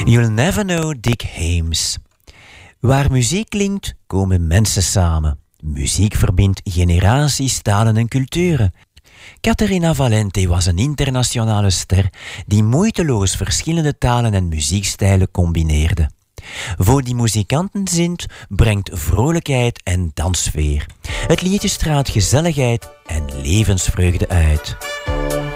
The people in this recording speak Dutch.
You'll never know Dick Haymes. Waar muziek klinkt, komen mensen samen. Muziek verbindt generaties, talen en culturen. Caterina Valente was een internationale ster die moeiteloos verschillende talen en muziekstijlen combineerde. Voor die muzikanten zingt, brengt vrolijkheid en danssfeer. Het liedje straalt gezelligheid en levensvreugde uit.